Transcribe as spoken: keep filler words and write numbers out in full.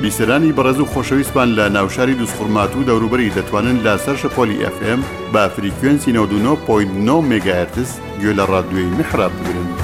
بیسەرانی بەڕێز و خۆشەویستمان لە ناوشاری دووسخورمات و دەوروبەری دەتوانن لە سەر شەپۆلی ئەف ئێم بە فریکوێنسی نەوەدو و نۆ پۆینت نۆ مێگاهێرتز گوێ لە ڕادیۆی میحراب بگرن.